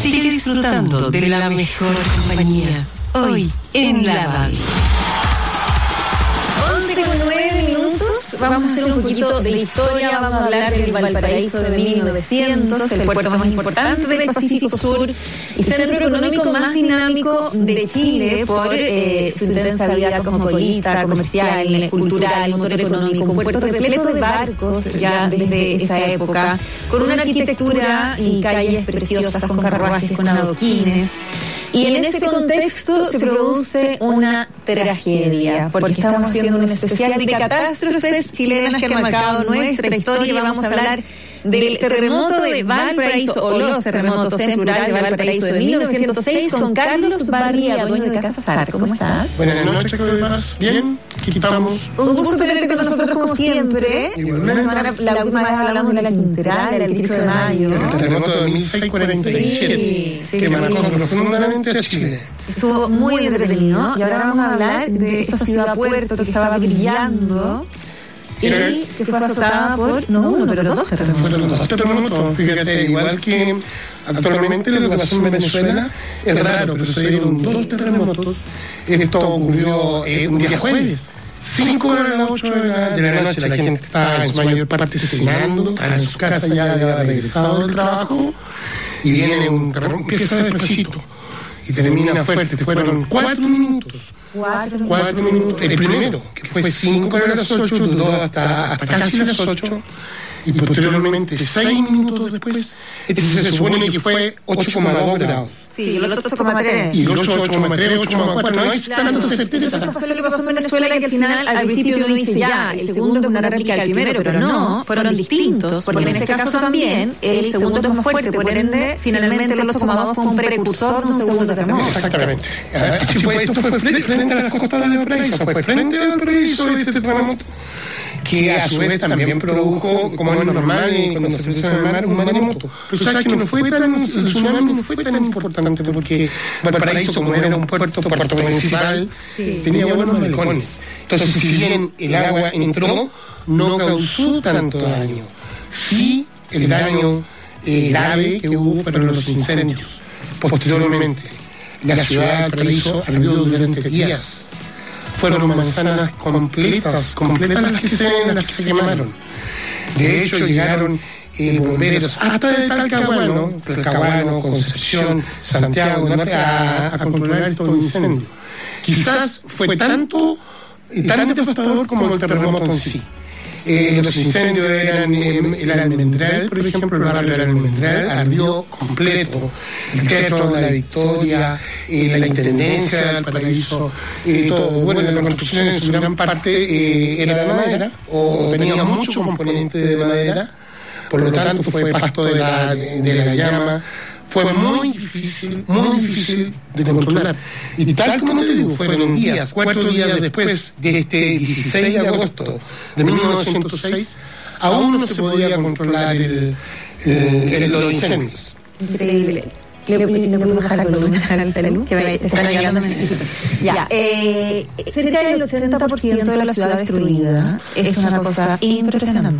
Sigue disfrutando de la mejor compañía. Hoy en La Babi. 11:09. Vamos a hacer un poquito de historia. Vamos a hablar del Valparaíso de 1900, el puerto más importante del Pacífico Sur y centro económico más dinámico de Chile por su intensa vida cosmopolita, comercial, cultural, motor económico, un puerto repleto de barcos ya desde esa época, con una arquitectura y calles preciosas, con carruajes, con adoquines. Y en ese contexto se produce una tragedia, porque estamos haciendo un especial de catástrofes chilenas que han marcado nuestra historia. Vamos a hablar del terremoto de Valparaíso, o los terremotos en plural de Valparaíso de 1906, con Carlos Barría, dueño de Casa Sar. ¿Cómo estás? Buenas noches, ¿cómo estás? Bien, aquí estamos. Un gusto tenerte con nosotros como siempre. La última vez hablamos de la Quinteral, del Cristo de Mayo. El terremoto de 1647, que marcó profundamente a Chile. Estuvo muy entretenido y ahora vamos a hablar de esta ciudad-puerto que estaba brillando y que fue azotada por, no uno, pero dos terremotos. Fueron dos terremotos, fíjate, igual que actualmente lo que pasó en Venezuela es raro, pero se dieron dos terremotos. Esto ocurrió un día jueves. 5 horas a las 8 de la noche, la gente está en su mayor parte cenando, está en su casa ya de regresado del trabajo, y viene un terremoto, empieza despacito y termina fuerte. Fueron 4 minutos. 4 minutos. El primero, que fue 5 para las 8, duró hasta casi las 8. Y posteriormente, 6 minutos después, se supone que fue 8,2 grados. Sí, el otro 8,3. Y el 8,3, 8,4. No hay tanta certeza. Eso pasó lo que pasó en Venezuela, que al final, al principio uno dice ya, el segundo es una réplica del primero, pero no, fueron distintos, porque en este caso también el segundo es más fuerte, por ende, finalmente el 8,2 fue un precursor de un segundo terremoto. Exactamente. Esto fue frente a las costas de Valparaíso, fue frente a Valparaíso este terremoto, que a su vez también produjo, como es normal cuando se produce en el mar, un maremoto. Pero sabes que el tsunami no fue tan importante, porque Valparaíso, como era un puerto principal, tenía buenos balcones. Entonces, si bien el agua entró, no causó tanto daño. Sí, el daño grave que hubo fueron los incendios. Posteriormente, la ciudad de Valparaíso ardió durante días. Fueron manzanas completas las que se quemaron. De hecho, llegaron bomberos hasta de Talcahuano, Concepción, Santiago, a controlar estos incendios. Quizás fue tan devastador como el terremoto en sí. Los incendios eran el Almendral, por ejemplo, el barrio del Almendral ardió completo. El Teatro de la Victoria, la Intendencia del Paraíso, todo. Bueno, la construcción en su gran parte era de madera, o tenía mucho componente de madera, por lo tanto fue pasto de la llama. Fue muy difícil de controlar. Y tal como te digo, fueron 4 días después de este 16 de agosto de 1906, aún no se podía controlar los incendios. Increíble. ¿Le podemos bajar el volumen al celu? Que están llegando. Ya. Cerca del 80% de la ciudad destruida. Es una cosa impresionante.